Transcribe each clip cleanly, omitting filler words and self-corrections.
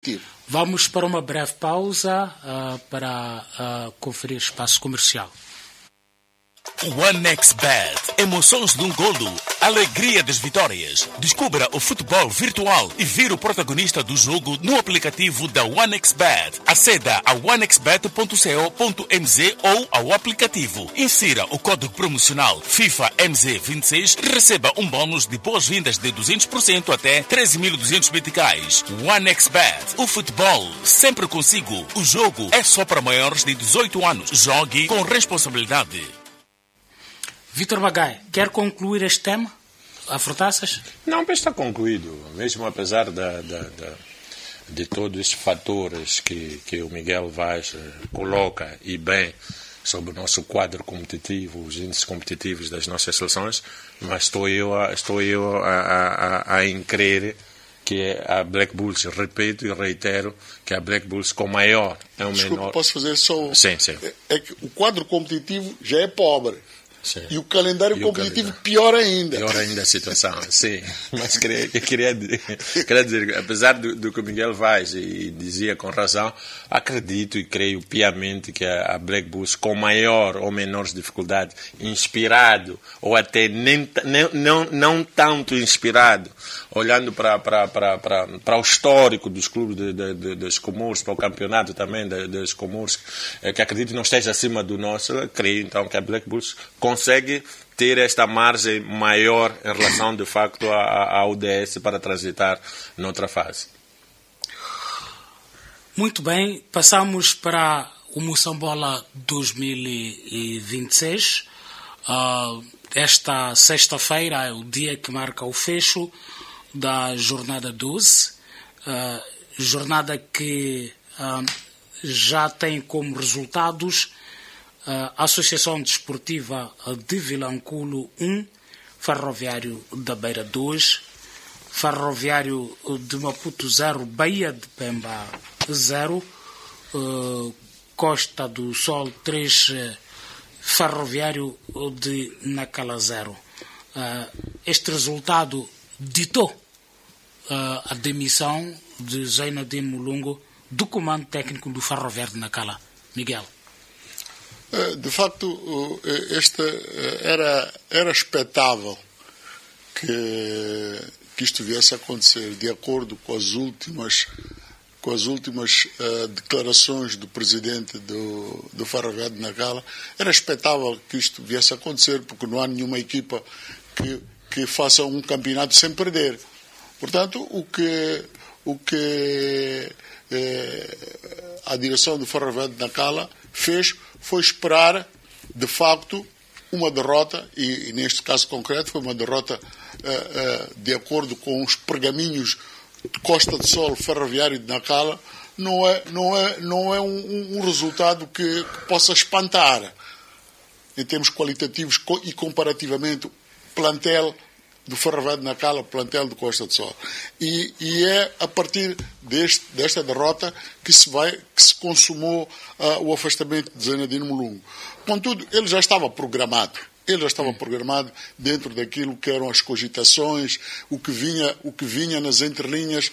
competitivo. Vamos para uma breve pausa para conferir espaço comercial. OneXBet. Emoções de um golo. Alegria das vitórias. Descubra o futebol virtual e vire o protagonista do jogo no aplicativo da OneXBet. Aceda a onexbet.co.mz ou ao aplicativo. Insira o código promocional FIFA MZ26 e receba um bônus de boas-vindas de 200% até 13.200 meticais. OneXBet. O futebol sempre consigo. O jogo é só para maiores de 18 anos. Jogue com responsabilidade. Vítor Bagai, quer concluir este tema? Afrotaças? Não, mas está concluído. Mesmo apesar de todos estes fatores que o Miguel Vaz coloca e bem sobre o nosso quadro competitivo, os índices competitivos das nossas seleções, mas estou eu a crer que a Black Bulls, repito e reitero, que a Black Bulls com maior é o menor... Desculpa, posso fazer só... Sim. É que o quadro competitivo já é pobre. Sim. E o calendário competitivo pior ainda. Pior ainda a situação, sim. Mas queria dizer, apesar do que o Miguel Vaz e dizia com razão, acredito e creio piamente que a Black Bulls, com maior ou menores dificuldades, inspirado, ou até não tanto inspirado, olhando para o histórico dos clubes das Comores, para o campeonato também das Comores, que acredito não esteja acima do nosso, creio então que a Black Bulls consegue ter esta margem maior em relação, de facto, à UDS para transitar noutra fase. Muito bem, passamos para o Moçambola 2026. Esta sexta-feira é o dia que marca o fecho da jornada 12, jornada que já tem como resultados a Associação Desportiva de Vilanculo 1, Ferroviário da Beira 2, Ferroviário de Maputo 0, Bahia de Pemba 0, Costa do Sol 3, Ferroviário de Nacala 0. Este resultado ditou a demissão de Zainadine Mulungu do comando técnico do Ferroviário de Nacala. Miguel. De facto, era expectável que isto viesse a acontecer, de acordo com as últimas declarações do presidente do Ferroviário de Nacala. Era expectável que isto viesse a acontecer, porque não há nenhuma equipa que faça um campeonato sem perder. Portanto, o que a direção do Ferroviário de Nacala fez foi esperar, de facto, uma derrota, e neste caso concreto foi uma derrota de acordo com os pergaminhos de Costa do Sol, Ferroviário de Nacala. Não é um resultado que possa espantar, em termos qualitativos e comparativamente, plantel do Ferroviário de Nacala, plantel do Costa do Sol. E é a partir desta derrota que se consumou o afastamento de Zainadine Mulungu. Contudo, ele já estava programado. Dentro daquilo que eram as cogitações, o que vinha nas entrelinhas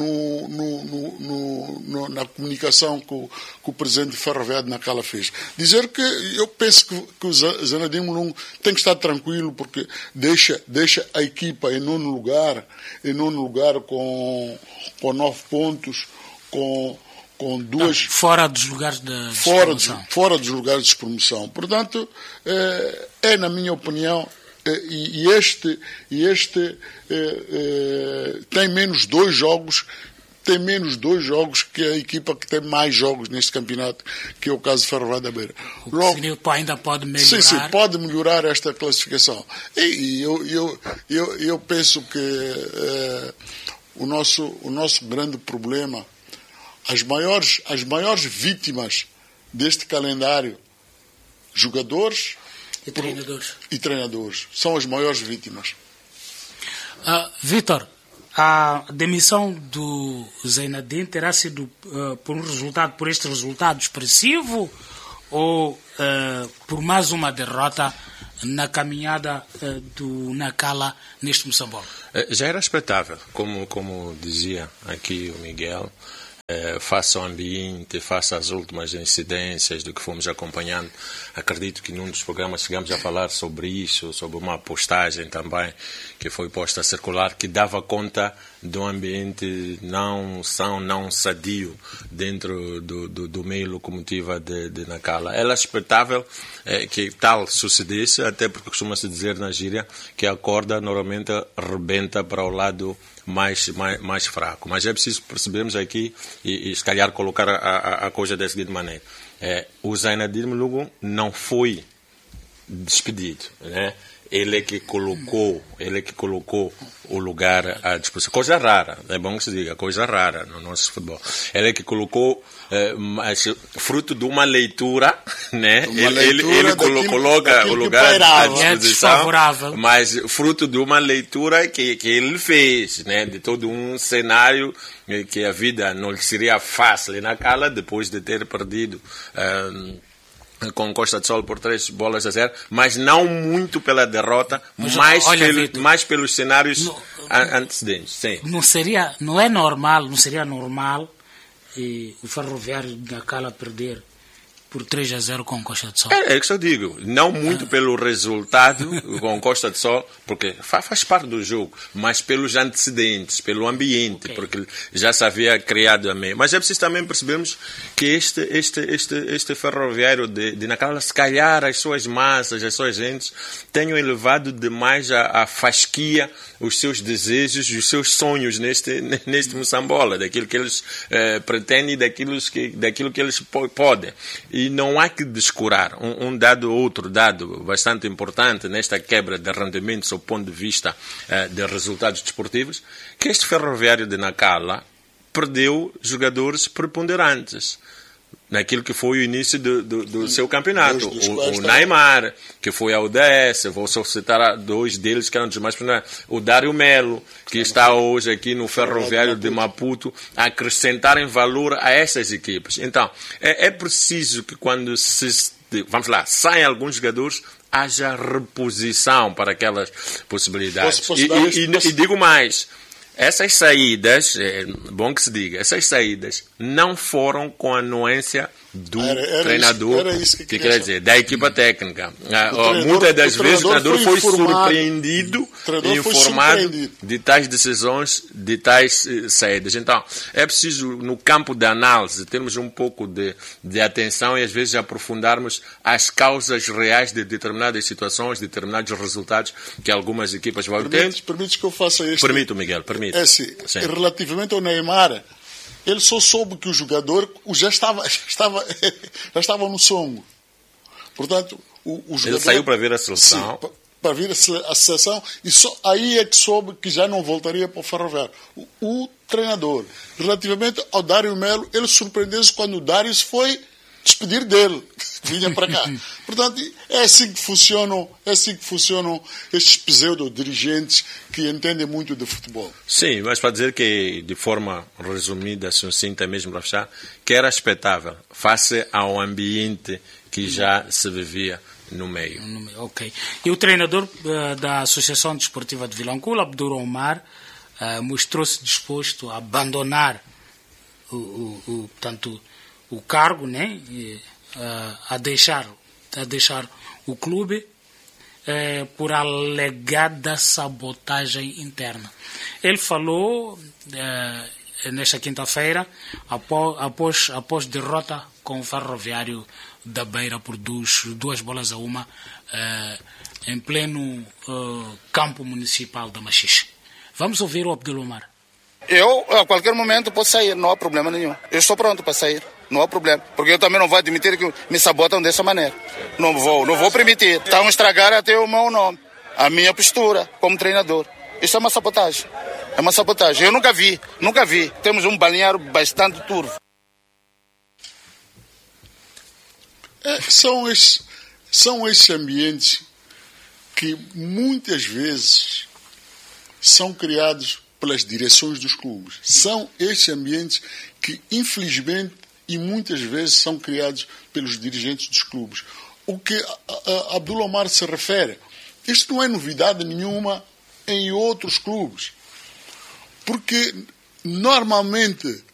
na comunicação que o presidente Ferroviário de Nacala fez. Dizer que eu penso que o Zainadine Mulungu tem que estar tranquilo, porque deixa a equipa em nono lugar com 9 pontos, com duas... Fora dos lugares de promoção. Fora dos lugares de promoção. Portanto, na minha opinião, este tem menos dois jogos que a equipa que tem mais jogos neste campeonato, que é o caso do Ferroviário da Beira. Logo, ainda pode melhorar. Sim, pode melhorar esta classificação. E eu penso que o nosso grande problema, as maiores vítimas deste calendário, jogadores e treinadores, são as maiores vítimas. Vítor, a demissão do Zainadine terá sido por este resultado expressivo ou por mais uma derrota na caminhada do Nacala neste Moçambola? Já era expectável, como dizia aqui o Miguel. face ao ambiente, face às últimas incidências do que fomos acompanhando. Acredito que num dos programas chegamos a falar sobre isso, sobre uma postagem também que foi posta a circular, que dava conta de um ambiente não são, não sadio dentro do meio locomotiva de Nacala. Era expectável que tal sucedesse, até porque costuma-se dizer na gíria que a corda normalmente rebenta para o lado mais fraco. Mas é preciso percebermos aqui e se calhar colocar a coisa da seguinte maneira. O Zainadine Mulugu não foi despedido, né? Ele é que colocou o lugar à disposição. Coisa rara, é bom que se diga, coisa rara no nosso futebol. Ele é que colocou, fruto de uma leitura, né? Ele coloca o lugar à disposição, mas fruto de uma leitura que ele fez, né? De todo um cenário que a vida não lhe seria fácil na Cala depois de ter perdido com Costa do Sol por 3-0, mas não muito pela derrota, mais pelos cenários antecedentes. Sim. Não seria normal o Ferroviário da Cala perder por 3-0 com Costa do Sol. É isso que eu digo. Não muito pelo resultado com Costa do Sol, porque faz parte do jogo, mas pelos antecedentes, pelo ambiente, porque já se havia criado a meio. Mas é preciso também percebermos que este Ferroviário de Nacala, se calhar as suas massas, as suas gentes, tenham elevado demais a fasquia, os seus desejos, os seus sonhos neste Moçambola, daquilo que eles pretendem e daquilo que eles podem. E não há que descurar outro dado bastante importante nesta quebra de rendimentos do ponto de vista de resultados desportivos, que este Ferroviário de Nacala perdeu jogadores preponderantes naquilo que foi o início do seu campeonato. O Neymar, que foi ao ODS, vou só citar dois deles que eram dos mais preponderantes. O Dário Melo, que está hoje aqui no Ferroviário de Maputo, a acrescentarem valor a essas equipes. Então, é preciso que quando saem alguns jogadores, haja reposição para aquelas possibilidades. E digo mais, essas saídas, é bom que se diga, essas saídas não foram com a anuência do treinador, que quer dizer, da equipa técnica. Muitas das vezes o treinador foi surpreendido e informado de tais decisões, de tais saídas. Então, é preciso, no campo da análise, termos um pouco de atenção e às vezes aprofundarmos as causas reais de determinadas situações, de determinados resultados que algumas equipas vão ter. Permite que eu faça isto? Permito, Miguel, permito. Relativamente ao Neymar, ele só soube que o jogador já estava no songo. Portanto, o jogador... Ele saiu para ver a seleção. Sim, para ver a seleção, e só aí é que soube que já não voltaria para o Ferroviário. O treinador, relativamente ao Dário Melo, ele surpreendeu-se quando o Dário foi despedir dele, vinha para cá. Portanto, é assim que funcionam estes pseudo-dirigentes que entendem muito de futebol. Sim, mas para dizer que, de forma resumida, sucinta mesmo para fechar, que era expectável, face ao ambiente que já se vivia no meio. Ok. E o treinador da Associação Desportiva de Vilanculo, Abdul Omar, mostrou-se disposto a abandonar o cargo, né, a deixar o clube por alegada sabotagem interna. Ele falou nesta quinta-feira, após derrota com o Ferroviário da Beira por 2-1 em pleno campo municipal da Machixe. Vamos ouvir o Abdul Omar. Eu, a qualquer momento, posso sair, não há problema nenhum. Eu estou pronto para sair, não há problema. Porque eu também não vou admitir que me sabotam dessa maneira. Não vou permitir. Estão a estragar até o meu nome, a minha postura como treinador. Isso é uma sabotagem. É uma sabotagem. Eu nunca vi. Temos um balneário bastante turvo. São esses ambientes que muitas vezes são criados pelas direções dos clubes. São estes ambientes que, infelizmente, e muitas vezes são criados pelos dirigentes dos clubes. O que a Abdul Omar se refere, isto não é novidade nenhuma em outros clubes. Porque normalmente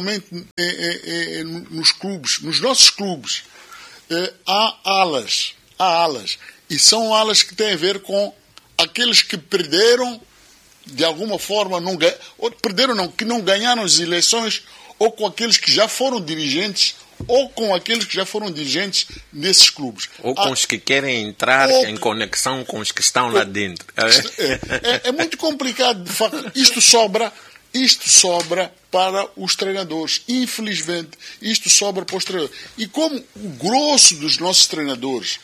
nos clubes, nos nossos clubes, há alas, e são alas que têm a ver com aqueles que perderam, de alguma forma, que não ganharam as eleições, ou com aqueles que já foram dirigentes, ou com aqueles que já foram dirigentes nesses clubes. Ou com os que querem entrar em conexão com os que estão lá dentro. É muito complicado, de facto. Isto sobra para os treinadores. Infelizmente, isto sobra para os treinadores. E como o grosso dos nossos treinadores,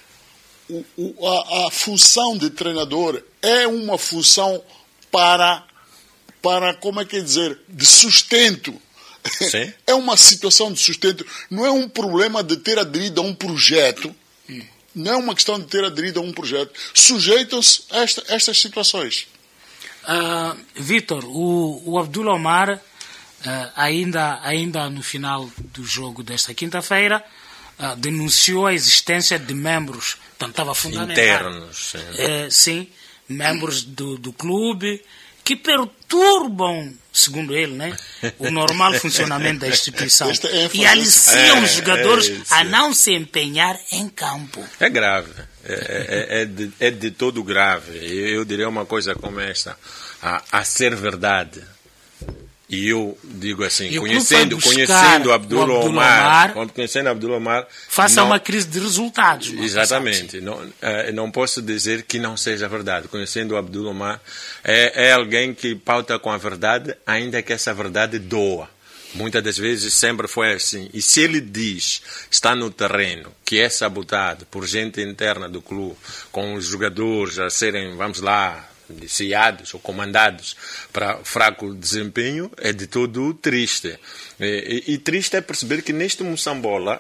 a função de treinador é uma função para como é que é dizer, de sustento. Sim. É uma situação de sustento, não é um problema de ter aderido a um projeto, não é uma questão de ter aderido a um projeto. Sujeitam-se a estas situações. Vítor, o Abdul Omar, ainda no final do jogo desta quinta-feira, denunciou a existência de membros, portanto, estava fundamental, internos, sim, membros do clube, que perturbam, segundo ele, né, o normal funcionamento da instituição e aliciam os jogadores a não se empenhar em campo. É grave, é de todo grave. Eu diria uma coisa como esta, a ser verdade. E eu digo assim, conhecendo Abdul Omar, faça uma crise de resultados. Exatamente. Não posso dizer que não seja verdade. Conhecendo o Abdul Omar, é alguém que pauta com a verdade, ainda que essa verdade doa. Muitas das vezes sempre foi assim. E se ele diz, está no terreno, que é sabotado por gente interna do clube, com os jogadores a serem, vamos lá, aliciados ou comandados para fraco desempenho, é de todo triste. E triste é perceber que neste Moçambola,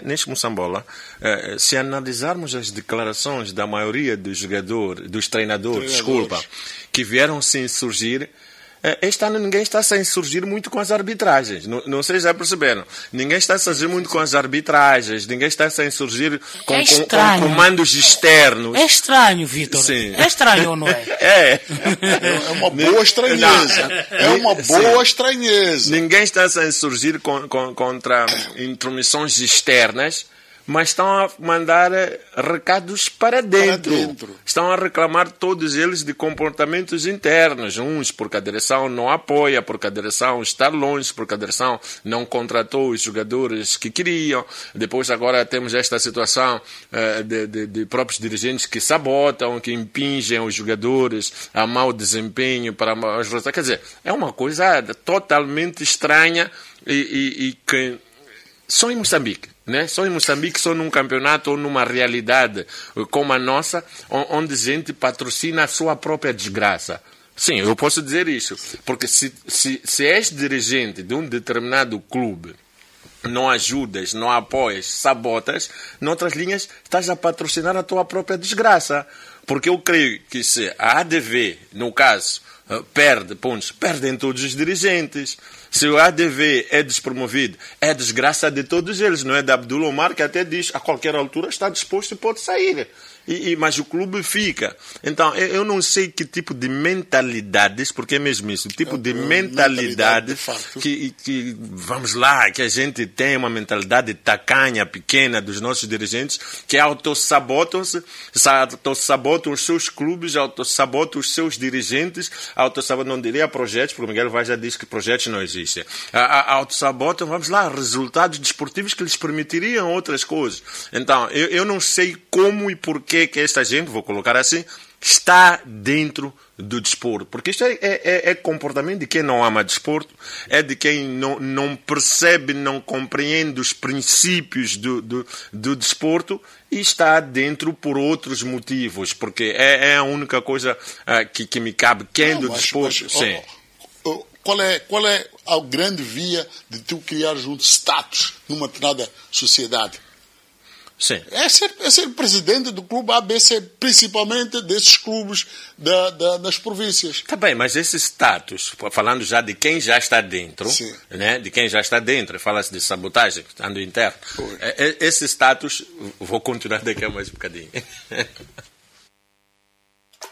se analisarmos as declarações da maioria dos jogadores, dos treinadores, que vieram se insurgir, este ano ninguém está a se insurgir muito com as arbitragens. Não sei se já perceberam. Ninguém está a se insurgir muito com as arbitragens. Ninguém está a se insurgir com comandos externos. É estranho, Vítor. Sim. É estranho ou não é? É uma boa estranheza. É uma boa estranheza. Ninguém está a se insurgir contra intromissões externas, mas estão a mandar recados para dentro. Estão a reclamar todos eles de comportamentos internos. Uns porque a direção não apoia, porque a direção está longe, porque a direção não contratou os jogadores que queriam. Depois agora temos esta situação de próprios dirigentes que sabotam, que impingem os jogadores a mau desempenho para as rotas. Quer dizer, é uma coisa totalmente estranha e que só em Moçambique. Né? Só em Moçambique, só num campeonato ou numa realidade como a nossa, onde gente patrocina a sua própria desgraça. Sim, eu posso dizer isso, porque se és dirigente de um determinado clube, não ajudas, não apoias, sabotas, noutras linhas estás a patrocinar a tua própria desgraça. Porque eu creio que se a ADV, no caso, perde pontos, perdem todos os dirigentes. Se o ADV é despromovido, é desgraça de todos eles, não é? Da Abdul Omar, que até diz, a qualquer altura está disposto e pode sair. Mas o clube fica. Então, eu não sei que tipo de mentalidades, porque é mesmo isso, tipo de mentalidade que, vamos lá, que a gente tem uma mentalidade tacanha, pequena dos nossos dirigentes, que autossabotam-se, autossabotam os seus clubes, autossabotam os seus dirigentes, autossabotam, não diria projetos, porque o Miguel Vaz já disse que projetos não existem. Autossabotam, vamos lá, resultados desportivos que lhes permitiriam outras coisas. Então, eu não sei como e porquê que esta gente, vou colocar assim, está dentro do desporto. Porque isto é comportamento de quem não ama desporto, é de quem não percebe, não compreende os princípios do desporto e está dentro por outros motivos, porque é a única coisa que me cabe. Quem do desporto... Sim. Qual é a grande via de tu criar um status numa determinada sociedade? Sim. É ser presidente do clube ABC, principalmente desses clubes das províncias. Está bem, mas esse status, falando já de quem já está dentro, né? De quem já está dentro, fala-se de sabotagem, estando interno. Esse status, vou continuar daqui a mais um bocadinho.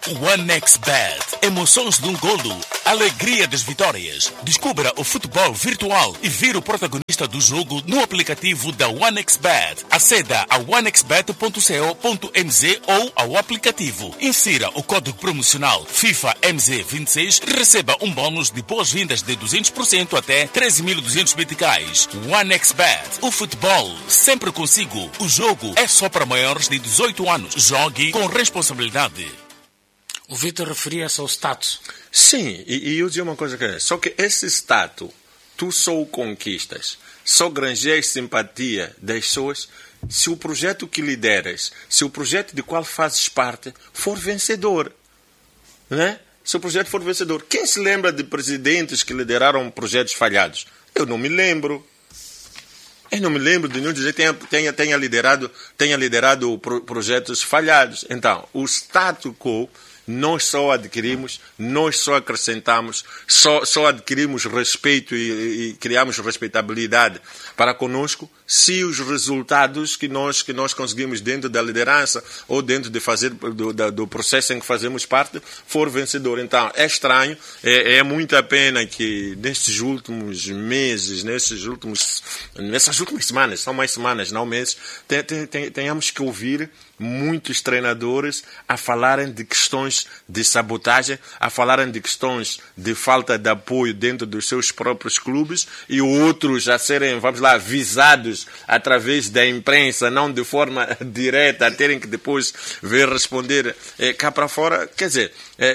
OneXBet. Emoções de um golo, alegria das vitórias. Descubra o futebol virtual e vire o protagonista do jogo no aplicativo da OneXBet. Aceda a onexbet.co.mz ou ao aplicativo. Insira o código promocional FIFA MZ26 e receba um bônus de boas-vindas de 200% até 13.200 meticais. OneXBet. O futebol sempre consigo. O jogo é só para maiores de 18 anos. Jogue com responsabilidade. O Vitor referia-se ao status. Sim, e eu digo uma coisa que só que esse status, tu só o conquistas, só granjeas simpatia das pessoas se o projeto que lideras, se o projeto de qual fazes parte for vencedor, né? Se o projeto for vencedor. Quem se lembra de presidentes que lideraram projetos falhados? Eu não me lembro. Eu não me lembro de nenhum dizer que tenha liderado projetos falhados. Então, o status quo nós só adquirimos, nós só acrescentamos, só adquirimos respeito e criamos respeitabilidade para conosco se os resultados que nós conseguimos dentro da liderança ou dentro de fazer do processo em que fazemos parte for vencedor. Então, é estranho, é muita pena que nestes últimos meses, nessas últimas semanas, são mais semanas, não meses, tenhamos que ouvir muitos treinadores a falarem de questões de sabotagem, a falarem de questões de falta de apoio dentro dos seus próprios clubes e outros a serem, vamos lá, visados através da imprensa, não de forma direta, a terem que depois ver responder cá para fora. Quer dizer,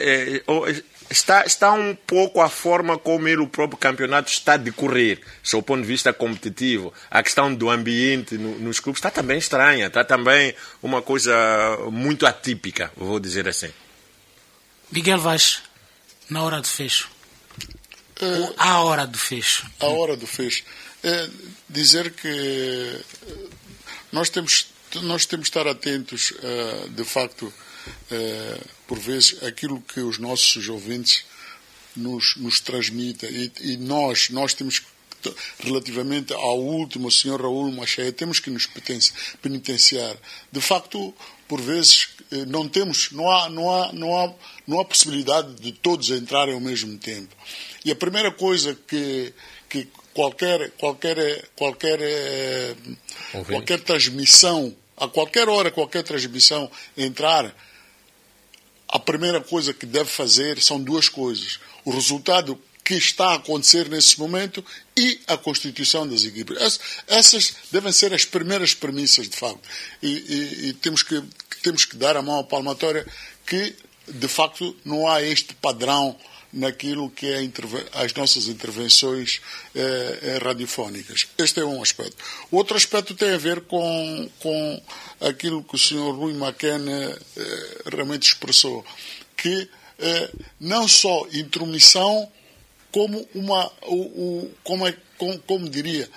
está um pouco a forma como o próprio campeonato está a decorrer, do ponto de vista competitivo. A questão do ambiente nos clubes está também estranha, está também uma coisa muito atípica, vou dizer assim. Miguel Vaz, na hora do fecho. A hora do fecho. A hora do fecho. Dizer que nós temos de estar atentos, de facto, por vezes, aquilo que os nossos ouvintes nos transmitem. E nós temos, relativamente ao último, o Sr. Raul Macheia, temos que nos penitenciar. De facto, por vezes, não há possibilidade de todos entrarem ao mesmo tempo. E a primeira coisa que qualquer transmissão, a qualquer hora, qualquer transmissão entrar, a primeira coisa que deve fazer são duas coisas. O resultado que está a acontecer nesse momento e a constituição das equipes. Essas devem ser as primeiras premissas, de facto. E temos que dar a mão à palmatória que, de facto, não há este padrão naquilo que é as nossas intervenções radiofónicas. Este é um aspecto. O outro aspecto tem a ver com aquilo que o Sr. Rui McKenna realmente expressou, que não só intromissão, como diria,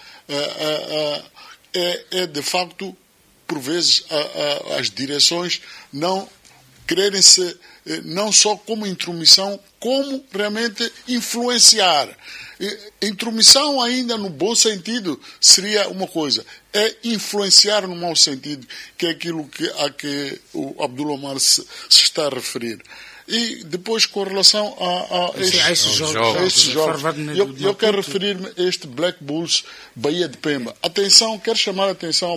de facto, por vezes, as direções não quererem-se não só como intromissão, como realmente influenciar. Intromissão, ainda no bom sentido, seria uma coisa. É influenciar no mau sentido, que é aquilo a que o Abdul Omar se está a referir. E depois, com relação a estes jogos, eu quero referir-me a este Black Bulls Bahia de Pemba. Atenção, quero chamar a atenção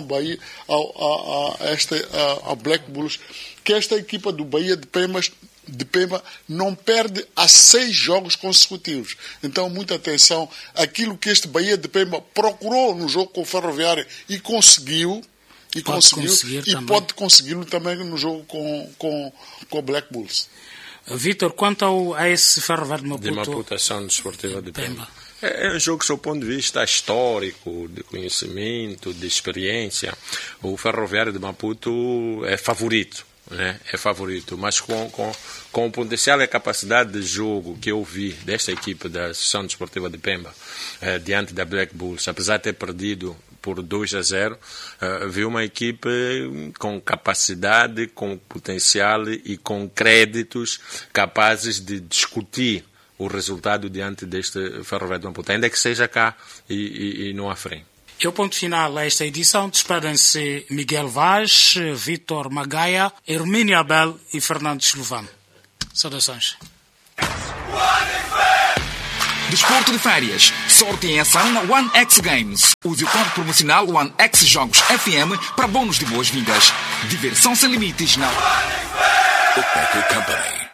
ao Black Bulls, que esta equipa do Bahia de Pemba não perde há 6 jogos consecutivos. Então, muita atenção. Aquilo que este Bahia de Pemba procurou no jogo com o Ferroviário e conseguiu, pode consegui-lo também no jogo com o Black Bulls. Vitor, quanto a esse Ferroviário de Maputo? De Maputo, Ação Desportiva de Pemba. É um jogo, do seu ponto de vista histórico, de conhecimento, de experiência. O Ferroviário de Maputo é favorito. Né? É favorito, mas com o potencial e a capacidade de jogo que eu vi desta equipe da Associação Desportiva de Pemba diante da Black Bulls, apesar de ter perdido por 2-0, vi uma equipe com capacidade, com potencial e com créditos capazes de discutir o resultado diante deste Ferroviário de Maputo, ainda que seja cá e não à frente. E ao ponto final a esta edição, despedem-se Miguel Vaz, Vitor Magaia, Hermínio Abel e Fernando Silvano. Saudações. Desporto de férias. Sorte em ação na One X Games. Use o código promocional One X Jogos FM para bônus de boas-vindas. Diversão sem limites na O Packer Company.